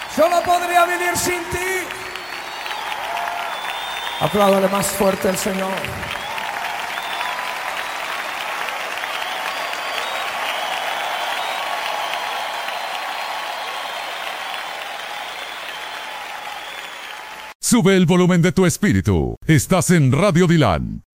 Yo no podría vivir sin ti. Apláudale más fuerte al Señor. Sube el volumen de tu espíritu. Estás en Radio Dilan.